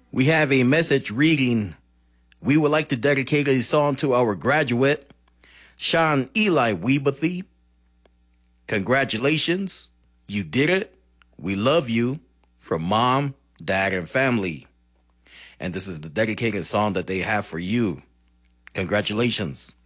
We have a message reading. We would like to dedicate a song to our graduate, Sean Eli Weebathy. Congratulations. You did it. We love you. From mom, dad, and family. And this is the dedicated song that they have for you. Congratulations.